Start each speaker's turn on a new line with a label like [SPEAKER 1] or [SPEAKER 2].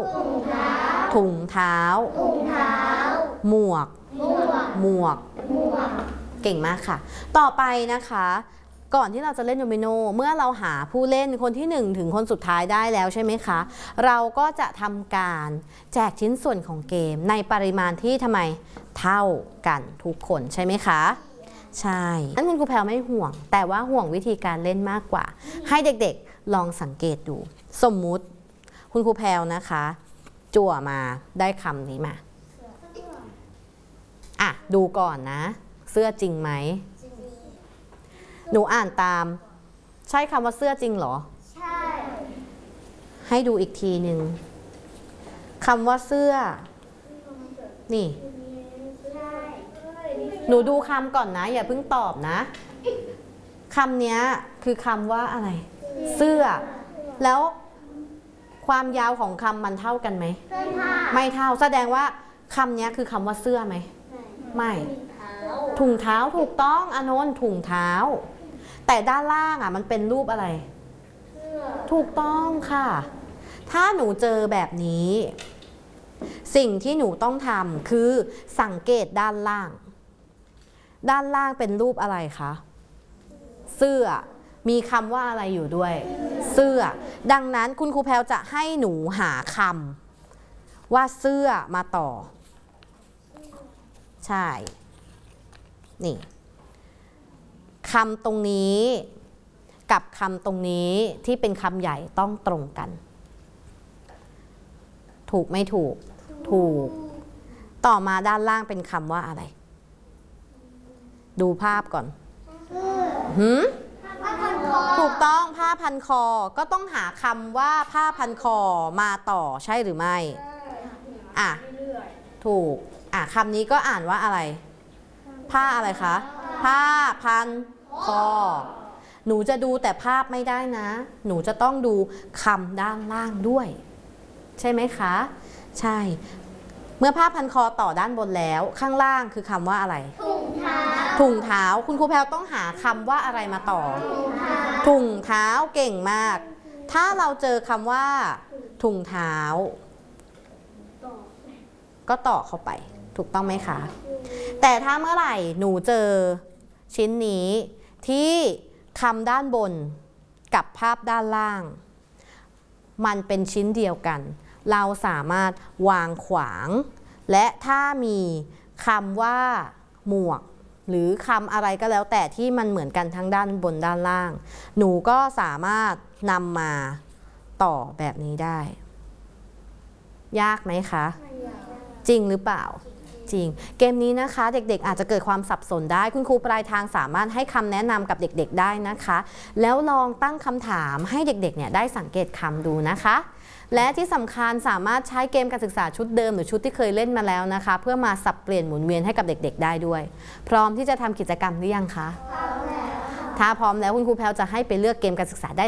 [SPEAKER 1] ถุงเท้าหมวกเก่งมากค่ะต่อไปนะคะก่อนที่เราจะเล่นโดมิโนเมื่อเราหาผู้เล่นคนที่1ถึงคนสุดท้ายได้แล้วใช่ไหมคะเราก็จะทำการแจกชิ้นส่วนของเกมในปริมาณที่ทำไมเท่ากันทุกคนใช่ไหมคะใช่นั่นคุณครูแพรไม่ห่วงแต่ว่าห่วงวิธีการเล่นมากกว่าให้เด็กๆลองสังเกตดูสมมุติคุณครูแพรนะคะจั่วมาได้คำนี้มาอ่ะดูก่อนนะเสื้อจริงไหมหนูอ่านตามใช่คำว่าเสื้อจริงเหรอใช่ให้ดูอีกทีหนึ่งคำว่าเสื้อนี่หนูดูคำก่อนนะอย่าเพิ่งตอบนะคำนี้คือคำว่าอะไรเสื้อแล้วความยาวของคำมันเท่ากันไหมไม่เท่าแสดงว่าคำนี้คือคำว่าเสื้อไหมไม่ถุงเท้าถูกต้องอานนท์ถุงเท้าแต่ด้านล่างอ่ะมันเป็นรูปอะไรถูกต้องค่ะถ้าหนูเจอแบบนี้สิ่งที่หนูต้องทำคือสังเกตด้านล่างเป็นรูปอะไรคะเสื้อมีคำว่าอะไรอยู่ด้วยเสื้อดังนั้นคุณครูแพรจะให้หนูหาคำว่าเสื้อมาต่อใช่นี่คำตรงนี้กับคำตรงนี้ที่เป็นคำใหญ่ต้องตรงกันถูกไม่ถูกถูกต่อมาด้านล่างเป็นคำว่าอะไรดูภาพก่อนถูกต้องผ้าพันคอก็ต้องหาคำว่าผ้าพันคอมาต่อใช่หรือไม่อ่ะถูกอ่ะคำนี้ก็อ่านว่าอะไรผ้าอะไรคะผ้าพันคอหนูจะดูแต่ภาพไม่ได้นะหนูจะต้องดูคำด้านล่างด้วยใช่ไหมคะใช่เมื่อผ้าพันคอต่อด้านบนแล้วข้างล่างคือคำว่าอะไรถุงเท้าคุณครูแพรต้องหาคำว่าอะไรมาต่อถุงเท้าเก่งมากถ้าเราเจอคำว่าถุงเท้าก็ต่อเข้าไปถูกต้องไหมคะแต่ถ้าเมื่อไหร่หนูเจอชิ้นนี้ที่คำด้านบนกับภาพด้านล่างมันเป็นชิ้นเดียวกันเราสามารถวางขวางและถ้ามีคำว่าหมวกหรือคำอะไรก็แล้วแต่ที่มันเหมือนกันทั้งด้านบนด้านล่างหนูก็สามารถนำมาต่อแบบนี้ได้ยากไหมคะจริงหรือเปล่าจริงเกมนี้นะคะเด็กๆอาจจะเกิดความสับสนได้คุณครูปลายทางสามารถให้คำแนะนำกับเด็กๆได้นะคะแล้วลองตั้งคำถามให้เด็กๆเนี่ยได้สังเกตคำดูนะคะและที่สำคัญสามารถใช้เกมการศึกษาชุดเดิมหรือชุดที่เคยเล่นมาแล้วนะคะเพื่อมาสับเปลี่ยนหมุนเวียนให้กับเด็กๆได้ด้วยพร้อมที่จะทำกิจกรรมหรือยังคะถ้าพร้อมแล้วคุณครูแพรจะให้ไปเลือกเกมการศึกษาได้